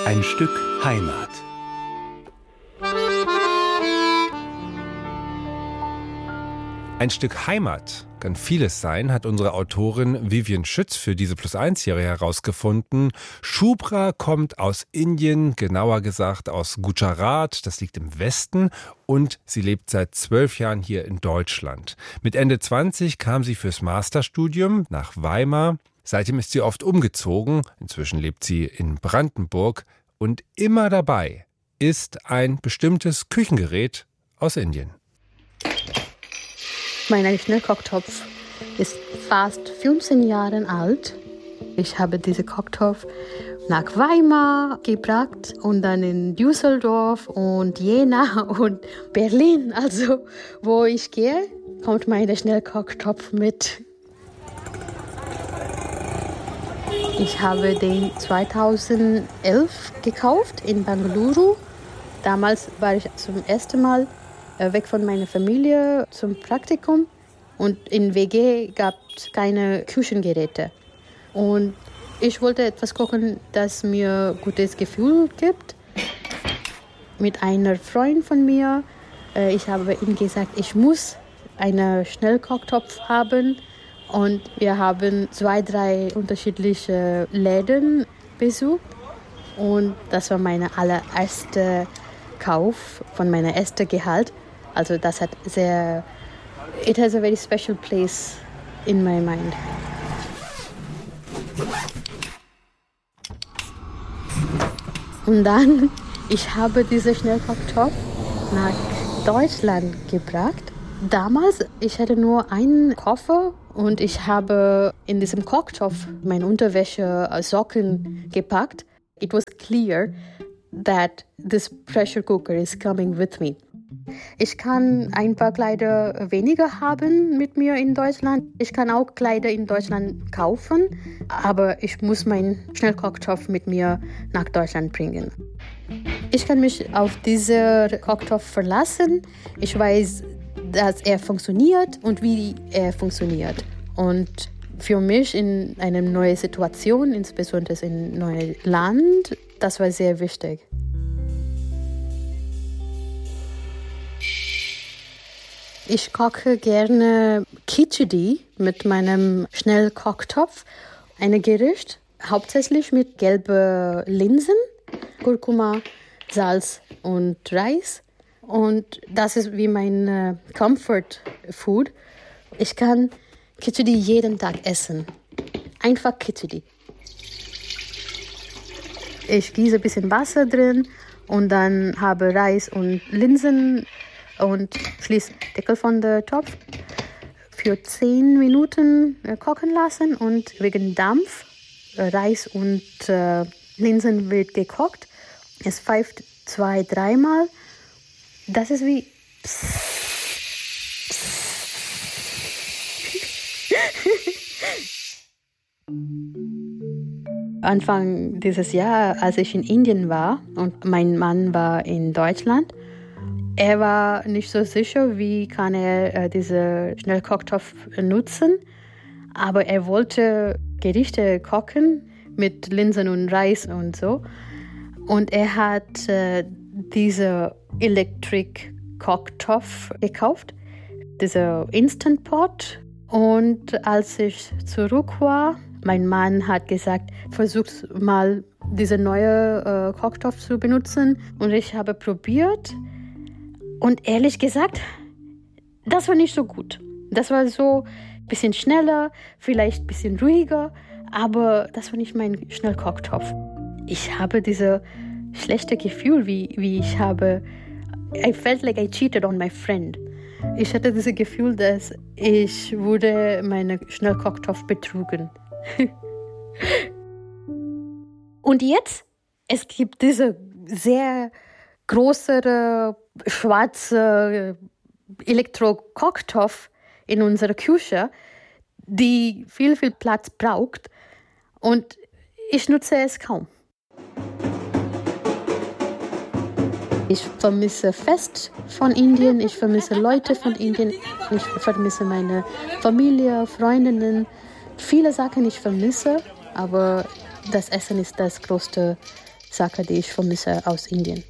Ein Stück Heimat. Ein Stück Heimat kann vieles sein, hat unsere Autorin Vivian Schütz für diese +1-Serie herausgefunden. Shubhra kommt aus Indien, genauer gesagt aus Gujarat, das liegt im Westen, und sie lebt seit 12 Jahren hier in Deutschland. Mit Ende 20 kam sie fürs Masterstudium nach Weimar. Seitdem ist sie oft umgezogen, inzwischen lebt sie in Brandenburg, und immer dabei ist ein bestimmtes Küchengerät aus Indien. Mein Schnellkochtopf ist fast 15 Jahre alt. Ich habe diesen Kochtopf nach Weimar gebracht und dann in Düsseldorf und Jena und Berlin. Also, wo ich gehe, kommt mein Schnellkochtopf mit. Ich habe den 2011 gekauft in Bengaluru. Damals war ich zum ersten Mal weg von meiner Familie zum Praktikum und in WG gab es keine Küchengeräte. Und ich wollte etwas kochen, das mir ein gutes Gefühl gibt. Mit einer Freundin von mir, ich habe ihm gesagt, ich muss einen Schnellkochtopf haben. Und wir haben 2, 3 unterschiedliche Läden besucht. Und das war mein allererster Kauf von meinem ersten Gehalt. Also das hat it has a very special place in my mind. Und dann, ich habe diesen Schnellkochtopf nach Deutschland gebracht. Damals, ich hatte nur einen Koffer und ich habe in diesem Kochtopf meine Unterwäsche, Socken gepackt. It was clear that this pressure cooker is coming with me. Ich kann ein paar Kleider weniger haben mit mir in Deutschland. Ich kann auch Kleider in Deutschland kaufen, aber ich muss meinen Schnellkochtopf mit mir nach Deutschland bringen. Ich kann mich auf diesen Kochtopf verlassen. Ich weiß, dass er funktioniert und wie er funktioniert. Und für mich in einer neuen Situation, insbesondere in einem neuen Land, das war sehr wichtig. Ich koche gerne Khichdi mit meinem Schnellkochtopf. Ein Gericht, hauptsächlich mit gelben Linsen, Kurkuma, Salz und Reis. Und das ist wie mein Comfort Food. Ich kann Khichdi jeden Tag essen. Einfach Khichdi. Ich gieße ein bisschen Wasser drin und dann habe Reis und Linsen und schließe Deckel von der Topf für 10 Minuten kochen lassen und wegen Dampf, Reis und Linsen wird gekocht. Es pfeift 2, 3 Mal. Das ist wie Anfang dieses Jahr, als ich in Indien war und mein Mann war in Deutschland, er war nicht so sicher, wie kann er diesen Schnellkochtopf nutzen, aber er wollte Gerichte kochen mit Linsen und Reis und so. Und er hat diesen Electric-Kochtopf gekauft, dieser Instant Pot. Und als ich zurück war, mein Mann hat gesagt, versuch mal diesen neuen Kochtopf zu benutzen. Und ich habe probiert. Und ehrlich gesagt, das war nicht so gut. Das war so ein bisschen schneller, vielleicht ein bisschen ruhiger, aber das war nicht mein Schnellkochtopf. Ich habe dieses schlechte Gefühl, wie ich habe, I felt like I cheated on my friend. Ich hatte dieses Gefühl, dass ich wurde meinen Schnellkochtopf betrogen. Und jetzt, es gibt diese sehr große schwarze Elektrokochtopf in unserer Küche, die viel Platz braucht und ich nutze es kaum. Ich vermisse Fest von Indien, ich vermisse Leute von Indien, ich vermisse meine Familie, Freundinnen. Viele Sachen ich vermisse, aber das Essen ist das größte Sache, die ich vermisse aus Indien.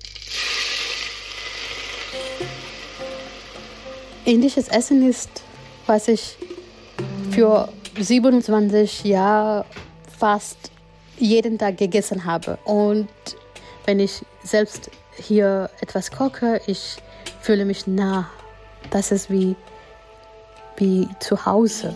Indisches Essen ist, was ich für 27 Jahre fast jeden Tag gegessen habe. Und wenn ich selbst hier etwas koche, ich fühle mich nah. Das ist wie zu Hause.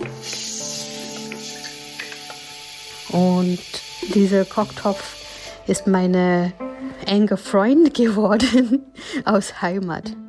Und dieser Kochtopf ist meine enge Freund geworden aus Heimat.